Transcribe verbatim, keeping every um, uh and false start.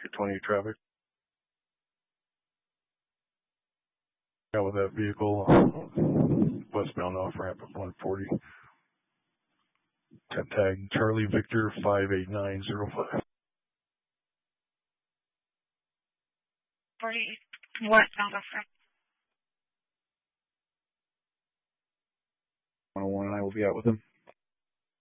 two twenty traffic. Got with that vehicle, westbound off ramp of one forty. Temp tag Charlie Victor five eight nine zero five. forty westbound off ramp. one oh one and I will be out with him.